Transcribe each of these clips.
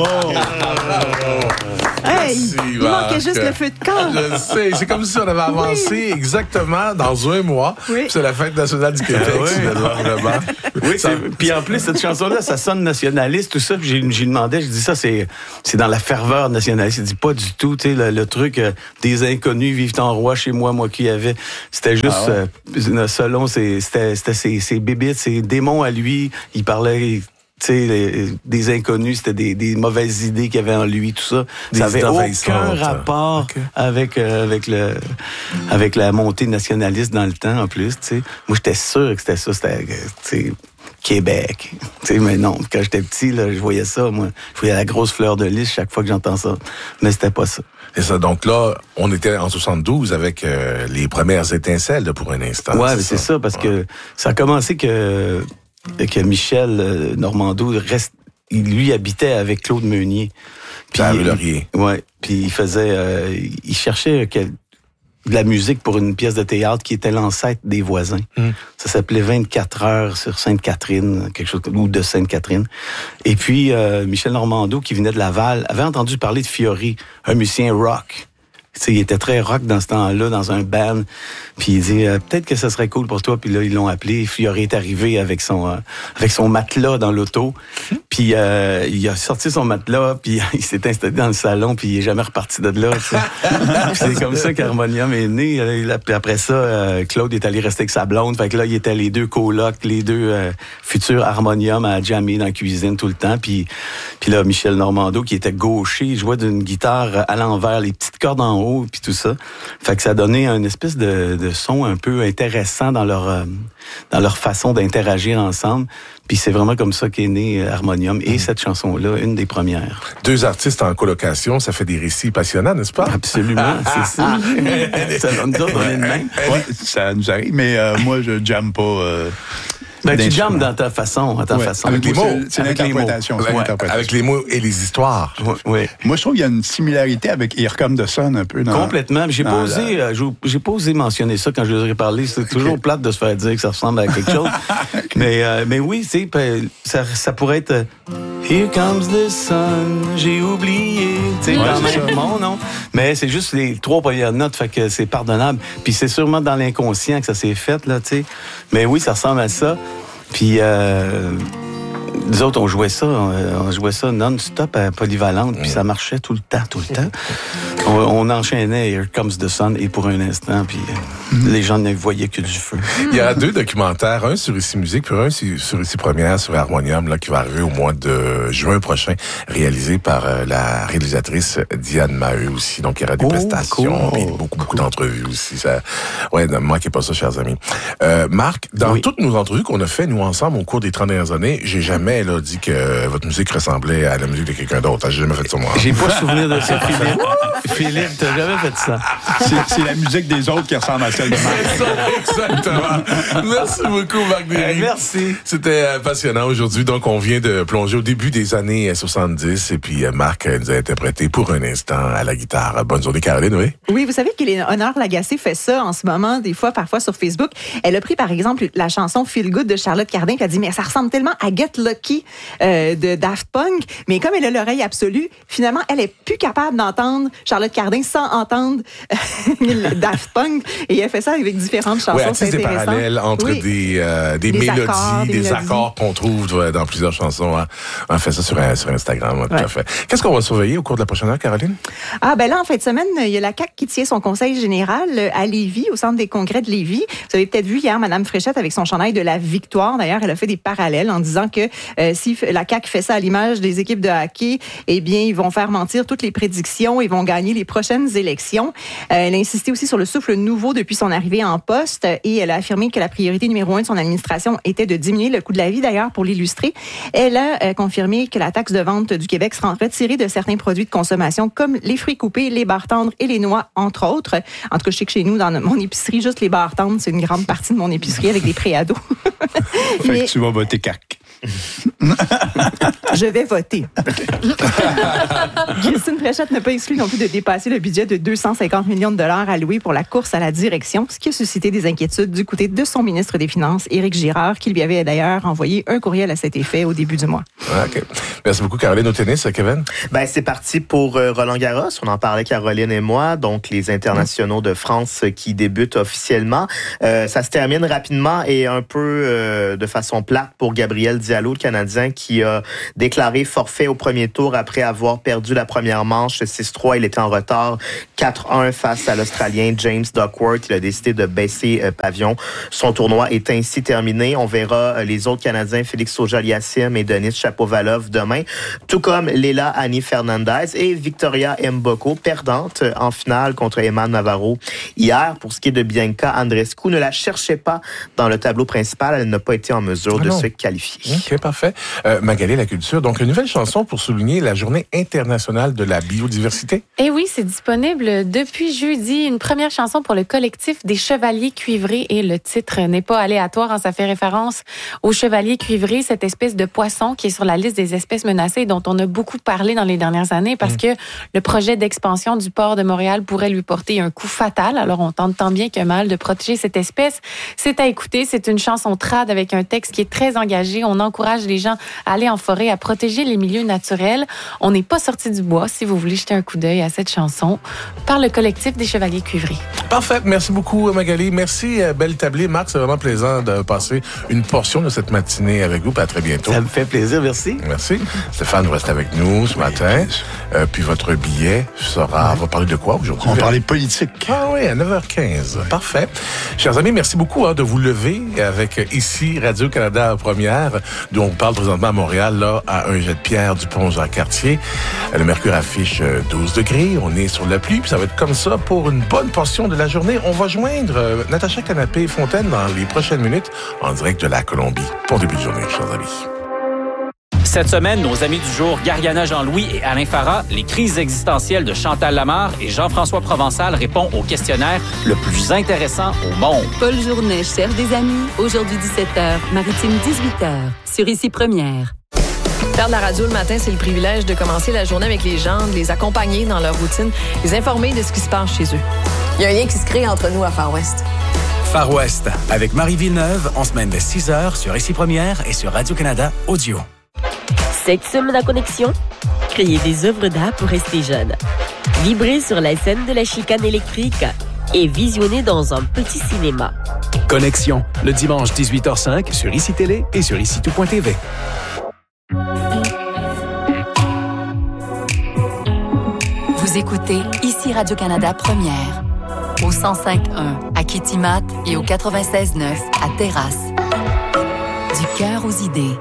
Bravo! Hey, il manquait juste le feu de camp. Je sais, c'est comme si on avait avancé exactement dans un mois. Oui. Puis c'est la fête nationale du Québec, finalement, vraiment. Oui, puis en plus, cette chanson-là, ça sonne nationaliste, tout ça. Puis j'ai demandé, je dis ça, c'est dans la ferveur nationaliste. Il dit pas du tout, tu sais, le truc des inconnus vivent en roi chez moi qui avait. C'était juste, selon c'était ses bébites, ses démons à lui. Il parlait... Tu sais, des inconnus, c'était des mauvaises idées qu'il y avait en lui, tout ça. Ça avait aucun rapport avec la montée nationaliste dans le temps, en plus, tu sais. Moi, j'étais sûr que c'était ça, c'était, tu sais, Québec. Tu sais, mais non, quand j'étais petit, là, je voyais ça, moi. Je voyais la grosse fleur de lys chaque fois que j'entends ça. Mais c'était pas ça. C'est ça. Donc là, on était en 72 avec les premières étincelles, là, pour un instant. Ouais, mais c'est ça, parce que ça a commencé que Michel Normando lui habitait avec Claude Meunier. Puis à Laurier. Ouais, puis il cherchait de la musique pour une pièce de théâtre qui était l'ancêtre des Voisins. Ça s'appelait 24 heures sur Sainte-Catherine, quelque chose ou de Sainte-Catherine. Et puis Michel Normando, qui venait de Laval, avait entendu parler de Fiori, un musicien rock. T'sais, il était très rock dans ce temps-là, dans un band. Puis il dit peut-être que ça serait cool pour toi. Puis là, ils l'ont appelé. Fiori est arrivé avec son matelas dans l'auto. Puis il a sorti son matelas. Puis il s'est installé dans le salon. Puis il est jamais reparti de là. C'est comme ça qu'Harmonium est né. Puis après ça, Claude est allé rester avec sa blonde. Fait que là, il était les deux colocs, les deux futurs Harmonium à jammer dans la cuisine tout le temps. Puis là, Michel Normando, qui était gaucher, il jouait d'une guitare à l'envers, les petites cordes en haut. Puis tout ça. Fait que ça donnait une espèce de son un peu intéressant dans leur façon d'interagir ensemble. Puis c'est vraiment comme ça qu'est né Harmonium. Et cette chanson-là, une des premières. Deux artistes en colocation, ça fait des récits passionnants, n'est-ce pas? Absolument, c'est ça. Ça nous donne une main. Ouais, ça nous arrive, mais moi, je jamme pas... Ben, tu jammes dans ta façon, Avec les mots. C'est l'interprétation. Avec les mots et les histoires. Oui. Moi, je trouve qu'il y a une similarité avec Here Comes the Sun un peu. Complètement. J'ai pas osé mentionner ça quand je leur ai parlé. C'est toujours plate de se faire dire que ça ressemble à quelque chose. mais oui, tu sais, ça pourrait être Here Comes the Sun, j'ai oublié. Tu sais, quand même, mon nom. Mais c'est juste les trois premières notes, fait que c'est pardonnable. Puis c'est sûrement dans l'inconscient que ça s'est fait, là, tu sais. Mais oui, ça ressemble à ça. Puis, nous autres, on jouait ça non-stop à Polyvalente, puis ça marchait tout le temps. On enchaînait Here Comes the Sun et pour un instant, puis les gens ne voyaient que du feu. Il y a deux documentaires, un sur Ici Musique, puis un sur Ici Première, sur Harmonium, là, qui va arriver au mois de juin prochain, réalisé par la réalisatrice Diane Maheu aussi. Donc, il y aura des prestations, puis beaucoup d'entrevues aussi. Ne manquez pas ça, chers amis. Marc, dans toutes nos entrevues qu'on a fait, nous, ensemble, au cours des 30 dernières années, j'ai jamais dit que votre musique ressemblait à la musique de quelqu'un d'autre. J'ai jamais fait ça, moi. J'ai pas souvenir de ça, Philippe. Philippe, t'as jamais fait ça. C'est la musique des autres qui ressemble à celle de Marc. C'est ça, exactement. Merci beaucoup, Marc Derry. Merci. C'était passionnant aujourd'hui. Donc, on vient de plonger au début des années 70 et puis Marc nous a interprété pour un instant à la guitare. Bonne journée, Caroline, oui? Oui, vous savez qu'Éléonore Lagacé fait ça en ce moment, des fois, parfois sur Facebook. Elle a pris, par exemple, la chanson Feel Good de Charlotte Cardin, puis elle a dit, mais ça ressemble tellement à Get Lucky de Daft Punk. Mais comme elle a l'oreille absolue, finalement, elle est plus capable d'entendre Charlotte Cardin sans entendre Daft Punk. Et elle fait ça avec différentes chansons. Oui, elle tisse des parallèles entre des mélodies, des accords qu'on trouve dans plusieurs chansons. On fait ça sur Instagram, tout à fait. Qu'est-ce qu'on va surveiller au cours de la prochaine heure, Caroline? Ah, ben là, en fin de semaine, il y a la CAQ qui tient son conseil général à Lévis, au centre des congrès de Lévis. Vous avez peut-être vu hier Mme Fréchette avec son chandail de la victoire. D'ailleurs, elle a fait des parallèles en disant que si la CAQ fait ça à l'image des équipes de hockey, eh bien, ils vont faire mentir toutes les prédictions et vont gagner les prochaines élections. Elle a insisté aussi sur le souffle nouveau depuis son arrivée en poste et elle a affirmé que la priorité numéro 1 de son administration était de diminuer le coût de la vie. D'ailleurs, pour l'illustrer, elle a confirmé que la taxe de vente du Québec sera retirée de certains produits de consommation comme les fruits coupés, les barres tendres et les noix, entre autres. En tout cas, je sais que chez nous, dans mon épicerie, juste les barres tendres, c'est une grande partie de mon épicerie avec des préados. Fait que tu vas voter CAQ. Je vais voter. Christine Fréchette n'a pas exclu non plus de dépasser le budget de 250 millions de dollars alloué pour la course à la direction, ce qui a suscité des inquiétudes du côté de son ministre des Finances, Éric Girard, qui lui avait d'ailleurs envoyé un courriel à cet effet au début du mois. OK. Merci beaucoup, Caroline. Au tennis, Kevin? Ben, c'est parti pour Roland-Garros. On en parlait, Caroline et moi. Donc, les internationaux de France qui débutent officiellement. Ça se termine rapidement et un peu de façon plate pour Gabriel Diallo, le Canadien, qui a déclaré forfait au premier tour après avoir perdu la première manche 6-3. Il était en retard 4-1 face à l'Australien James Duckworth. Il a décidé de baisser pavillon. Son tournoi est ainsi terminé. On verra les autres Canadiens, Félix Auger-Aliassime et Denis Shapovalov demain, tout comme Leila Annie Fernandez et Victoria Mboko, perdante en finale contre Emma Navarro hier. Pour ce qui est de Bianca Andreescu, ne la cherchez pas dans le tableau principal. Elle n'a pas été en mesure de se qualifier. OK, parfait. Magali, la culture. Donc, une nouvelle chanson pour souligner la Journée internationale de la biodiversité. Eh oui, c'est disponible depuis jeudi. Une première chanson pour le collectif des Chevaliers Cuivrés. Et le titre n'est pas aléatoire. Ça fait référence aux Chevaliers Cuivrés, cette espèce de poisson qui est sur la liste des espèces menacées dont on a beaucoup parlé dans les dernières années parce que le projet d'expansion du port de Montréal pourrait lui porter un coup fatal. Alors, on tente tant bien que mal de protéger cette espèce. C'est à écouter. C'est une chanson trad avec un texte qui est très engagé. On encourage les gens à aller en forêt, à protéger les milieux naturels. On n'est pas sorti du bois si vous voulez jeter un coup d'œil à cette chanson par le collectif des Chevaliers Cuivrés. Parfait. Merci beaucoup, Magali. Merci, Belle Tablée. Marc, c'est vraiment plaisant de passer une portion de cette matinée avec vous. À très bientôt. Ça me fait plaisir. Merci. Merci. Stéphane, vous restez avec nous ce matin. Puis votre billet sera... On va parler de quoi aujourd'hui? On va parler politique. Ah oui, à 9h15. Parfait. Chers amis, merci beaucoup de vous lever avec ici Radio-Canada Première, dont on parle présentement à Montréal, là, à un jet de pierre du pont Jacques-Cartier. Le mercure affiche 12 degrés. On est sur la pluie, puis ça va être comme ça pour une bonne portion de la journée. On va joindre Natacha Canapé-Fontaine dans les prochaines minutes en direct de la Colombie. Bon début de journée, chers amis. Cette semaine, nos amis du jour, Gariana Jean-Louis et Alain Farah, les crises existentielles de Chantal Lamarre et Jean-François Provençal répond au questionnaire le plus intéressant au monde. Paul Journet cherche des amis. Aujourd'hui 17h, Maritime 18h, sur Ici Première. Faire de la radio le matin, c'est le privilège de commencer la journée avec les gens, de les accompagner dans leur routine, les informer de ce qui se passe chez eux. Il y a un lien qui se crée entre nous à Far West. Far West, avec Marie Villeneuve, en semaine de 6h sur Ici Première et sur Radio-Canada Audio. Cette semaine à Connexion, créer des œuvres d'art pour rester jeune. Vibrer sur la scène de la chicane électrique et visionner dans un petit cinéma. Connexion, le dimanche 18h05 sur ICI Télé et sur ICI-tout.tv. Vous écoutez Ici Radio-Canada Première, au 105.1 à Kitimat et au 96.9 à Terrasse. Du cœur aux idées.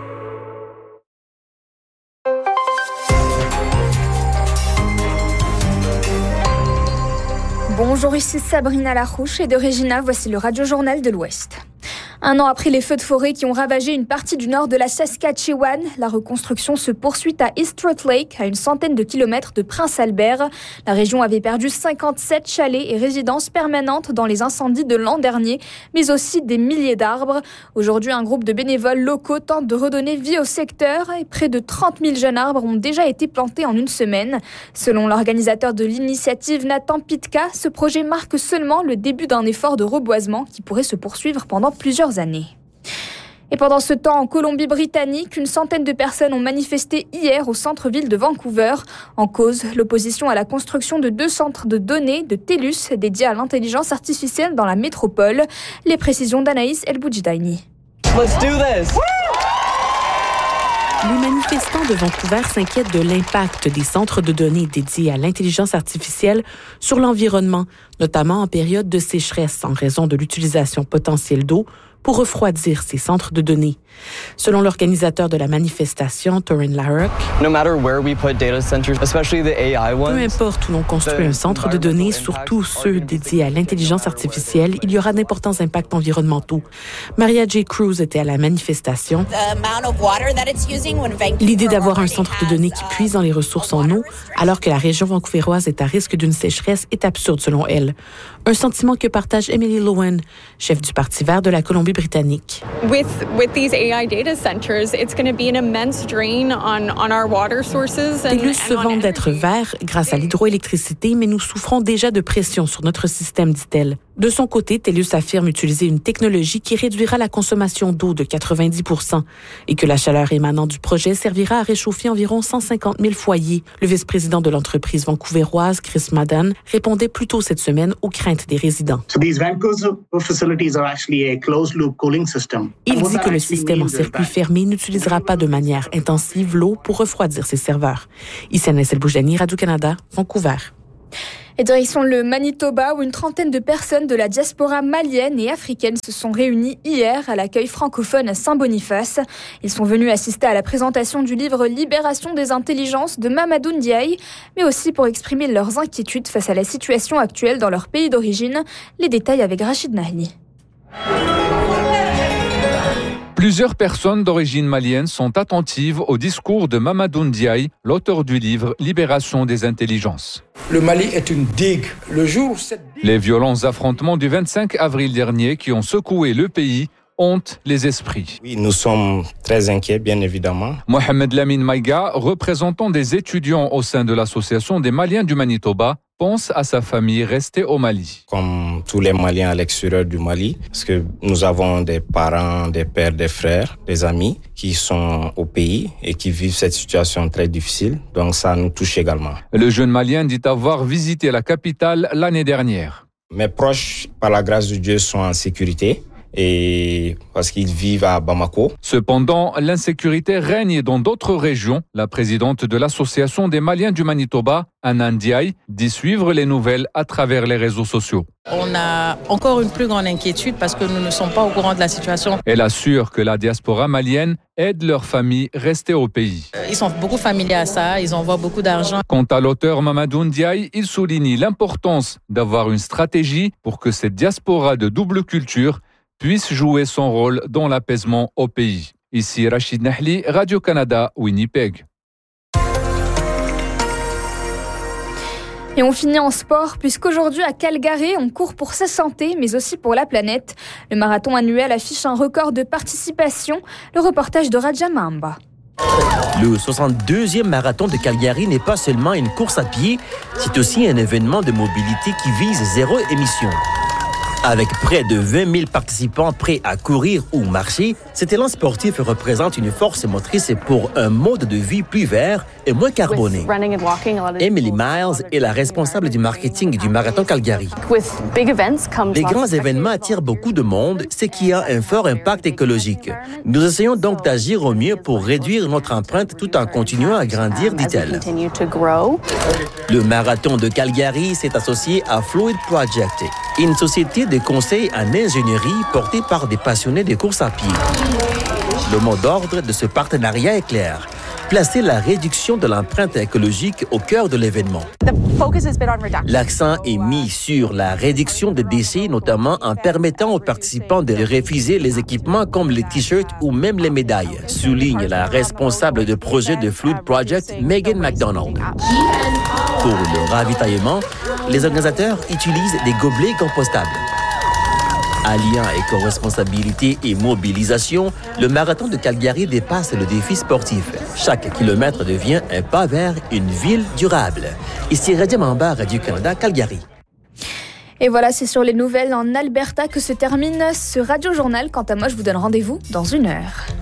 Bonjour, ici Sabrina Larouche et de Regina, voici le Radio-Journal de l'Ouest. Un an après les feux de forêt qui ont ravagé une partie du nord de la Saskatchewan, la reconstruction se poursuit à Eastwood Lake, à une centaine de kilomètres de Prince-Albert. La région avait perdu 57 chalets et résidences permanentes dans les incendies de l'an dernier, mais aussi des milliers d'arbres. Aujourd'hui, un groupe de bénévoles locaux tente de redonner vie au secteur et près de 30 000 jeunes arbres ont déjà été plantés en une semaine. Selon l'organisateur de l'initiative, Nathan Pitka, ce projet marque seulement le début d'un effort de reboisement qui pourrait se poursuivre pendant plusieurs années. Et pendant ce temps, en Colombie-Britannique, une centaine de personnes ont manifesté hier au centre-ville de Vancouver. En cause, l'opposition à la construction de 2 centres de données de TELUS dédiés à l'intelligence artificielle dans la métropole. Les précisions d'Anaïs El-Boudjidaini. Let's do this! Les manifestants de Vancouver s'inquiètent de l'impact des centres de données dédiés à l'intelligence artificielle sur l'environnement, notamment en période de sécheresse en raison de l'utilisation potentielle d'eau pour refroidir ces centres de données. Selon l'organisateur de la manifestation, Torin Larrock, peu importe où l'on construit un centre de données, surtout ceux dédiés à l'intelligence artificielle, il y aura d'importants impacts environnementaux. Maria J. Cruz était à la manifestation. L'idée d'avoir un centre de données qui puise dans les ressources en eau, alors que la région vancouveroise est à risque d'une sécheresse, est absurde selon elle. Un sentiment que partage Emily Lowen, chef du Parti vert de la Colombie-Britannique. AI data centers, it's going to be an immense drain on our water sources. TELUS se vante d'être vert grâce à l'hydroélectricité, mais nous souffrons déjà de pression sur notre système, dit-elle. De son côté, TELUS affirme utiliser une technologie qui réduira la consommation d'eau de 90% et que la chaleur émanant du projet servira à réchauffer environ 150 000 foyers. Le vice-président de l'entreprise vancouveroise, Chris Madden, répondait plus tôt cette semaine aux craintes des résidents. Il dit que le système en circuit fermé n'utilisera pas de manière intensive l'eau pour refroidir ses serveurs. Issa Nessel-Boujani, Radio-Canada, Vancouver. Et direction le Manitoba, où une trentaine de personnes de la diaspora malienne et africaine se sont réunies hier à l'accueil francophone à Saint-Boniface. Ils sont venus assister à la présentation du livre « Libération des intelligences » de Mamadou Ndiaye, mais aussi pour exprimer leurs inquiétudes face à la situation actuelle dans leur pays d'origine. Les détails avec Rachid Nahli. Plusieurs personnes d'origine malienne sont attentives au discours de Mamadou Ndiaye, l'auteur du livre « Libération des intelligences ». Le Mali est une digue. Le jour où les violents affrontements du 25 avril dernier qui ont secoué le pays hantent les esprits. Oui, nous sommes très inquiets, bien évidemment. Mohamed Lamine Maïga, représentant des étudiants au sein de l'Association des Maliens du Manitoba, pense à sa famille restée au Mali. Comme tous les Maliens à l'extérieur du Mali, parce que nous avons des parents, des pères, des frères, des amis qui sont au pays et qui vivent cette situation très difficile. Donc ça nous touche également. Le jeune Malien dit avoir visité la capitale l'année dernière. Mes proches, par la grâce de Dieu, sont en sécurité. Et parce qu'ils vivent à Bamako. Cependant, l'insécurité règne dans d'autres régions. La présidente de l'Association des Maliens du Manitoba, Anna Ndiaye, dit suivre les nouvelles à travers les réseaux sociaux. On a encore une plus grande inquiétude parce que nous ne sommes pas au courant de la situation. Elle assure que la diaspora malienne aide leurs familles restées au pays. Ils sont beaucoup familiers à ça, ils envoient beaucoup d'argent. Quant à l'auteur Mamadou Ndiaye, il souligne l'importance d'avoir une stratégie pour que cette diaspora de double culture puisse jouer son rôle dans l'apaisement au pays. Ici Rachid Nahli, Radio-Canada, Winnipeg. Et on finit en sport, puisqu'aujourd'hui à Calgary, on court pour sa santé, mais aussi pour la planète. Le marathon annuel affiche un record de participation. Le reportage de Raja Mamba. Le 62e marathon de Calgary n'est pas seulement une course à pied, c'est aussi un événement de mobilité qui vise zéro émission. Avec près de 20 000 participants prêts à courir ou marcher, cet élan sportif représente une force motrice pour un mode de vie plus vert et moins carboné. Emily Miles est la responsable du marketing du Marathon Calgary. Les grands événements attirent beaucoup de monde, ce qui a un fort impact écologique. Nous essayons donc d'agir au mieux pour réduire notre empreinte tout en continuant à grandir, dit-elle. Le Marathon de Calgary s'est associé à Fluid Project, une société de conseils en ingénierie portée par des passionnés de course à pied. Le mot d'ordre de ce partenariat est clair: placer la réduction de l'empreinte écologique au cœur de l'événement. L'accent est mis sur la réduction des déchets, notamment en permettant aux participants de refuser les équipements comme les t-shirts ou même les médailles, souligne la responsable de projet de Fluid Project, Megan McDonald. Pour le ravitaillement, les organisateurs utilisent des gobelets compostables. Alliant éco-responsabilité et mobilisation, le marathon de Calgary dépasse le défi sportif. Chaque kilomètre devient un pas vers une ville durable. Ici Radia Mamba, Radio-Canada, Calgary. Et voilà, c'est sur les nouvelles en Alberta que se termine ce Radio-Journal. Quant à moi, je vous donne rendez-vous dans 1 heure.